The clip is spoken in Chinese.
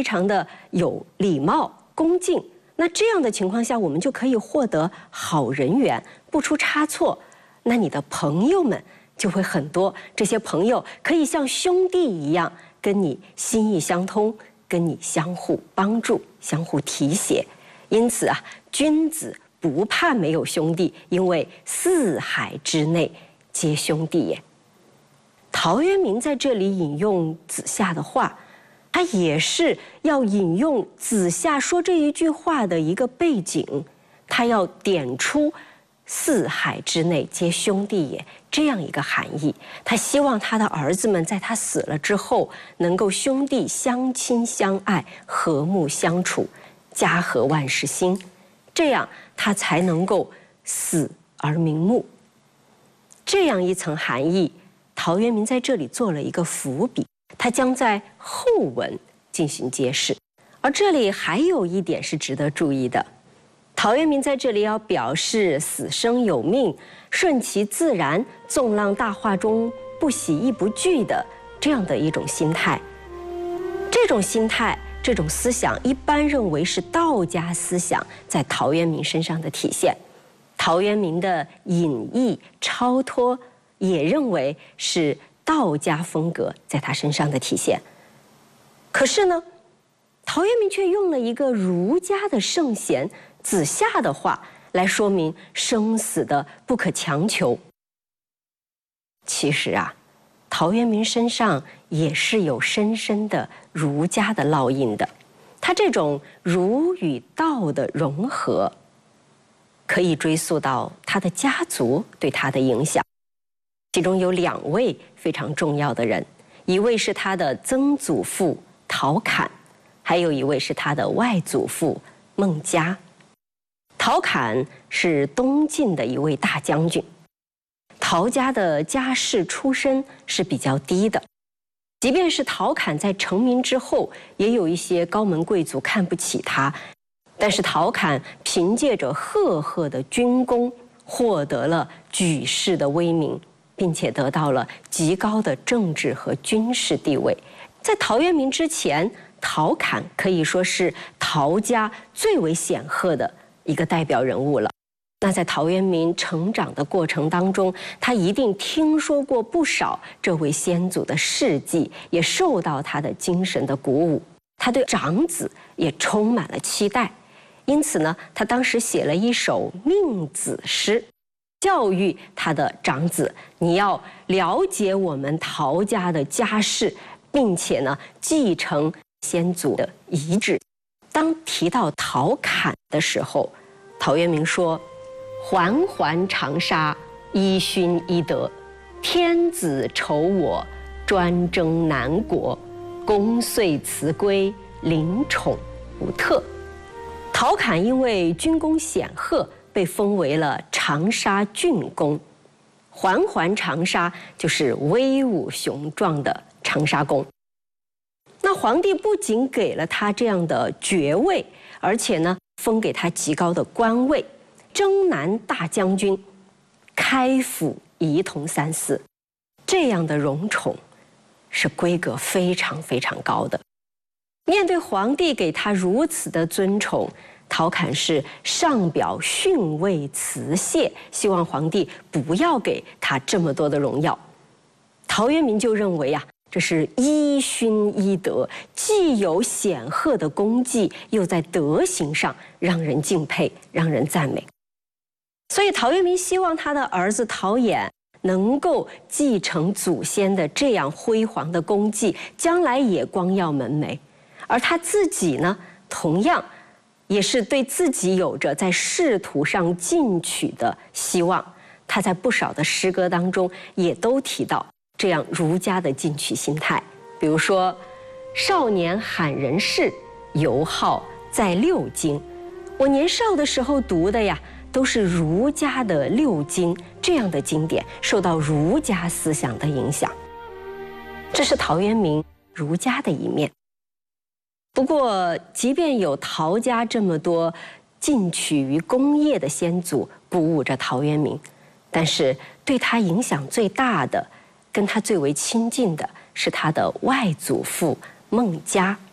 非常的有礼貌、恭敬。那这样的情况下，我们就可以获得好人缘，不出差错。那你的朋友们就会很多，这些朋友可以像兄弟一样，跟你心意相通，跟你相互帮助、相互提携。因此啊，君子不怕没有兄弟，因为四海之内皆兄弟也。陶渊明在这里引用子夏的话，他也是要引用子夏说这一句话的一个背景，他要点出四海之内皆兄弟也这样一个含义。他希望他的儿子们在他死了之后，能够兄弟相亲相爱，和睦相处，家和万事兴，这样他才能够死而瞑目。这样一层含义，陶渊明在这里做了一个伏笔，他将在后文进行揭示。而这里还有一点是值得注意的，陶渊明在这里要表示死生有命，顺其自然，纵浪大化中不喜亦不惧的这样的一种心态。这种心态，这种思想，一般认为是道家思想在陶渊明身上的体现。陶渊明的隐逸超脱，也认为是道家风格在他身上的体现。可是呢，陶渊明却用了一个儒家的圣贤子夏的话来说明生死的不可强求。其实啊，陶渊明身上也是有深深的儒家的烙印的。他这种儒与道的融合，可以追溯到他的家族对他的影响。其中有2位非常重要的人，一位是他的曾祖父陶侃，还有一位是他的外祖父孟嘉。陶侃是东晋的一位大将军，陶家的家世出身是比较低的，即便是陶侃在成名之后，也有一些高门贵族看不起他，但是陶侃凭借着赫赫的军功，获得了举世的威名，并且得到了极高的政治和军事地位。在陶渊明之前，陶侃可以说是陶家最为显赫的一个代表人物了。那在陶渊明成长的过程当中，他一定听说过不少这位先祖的事迹，也受到他的精神的鼓舞。他对长子也充满了期待，因此呢，他当时写了一首命子诗，教育他的长子，你要了解我们陶家的家世，并且呢，继承先祖的遗志。当提到陶侃的时候，陶渊明说：环环长沙，一勋一德，天子酬我，专征南国，公遂辞归，临宠无特。陶侃因为军功显赫，被封为了长沙郡公。环环长沙就是威武雄壮的长沙宫。那皇帝不仅给了他这样的爵位，而且呢，封给他极高的官位，征南大将军，开府仪同3司，这样的荣宠是规格非常非常高的。面对皇帝给他如此的尊宠，陶侃是上表训慰辞谢，希望皇帝不要给他这么多的荣耀。陶渊明就认为啊，这是一勋一德，既有显赫的功绩，又在德行上让人敬佩，让人赞美。所以陶渊明希望他的儿子陶俨能够继承祖先的这样辉煌的功绩，将来也光耀门楣。而他自己呢，同样也是对自己有着在仕途上进取的希望。他在不少的诗歌当中也都提到这样儒家的进取心态。比如说，少年罕人事，尤好在六经。我年少的时候读的呀，都是儒家的六经这样的经典，受到儒家思想的影响。这是陶渊明儒家的一面。不过，即便有陶家这么多进取于功业的先祖鼓舞着陶渊明，但是对他影响最大的，跟他最为亲近的是他的外祖父孟嘉。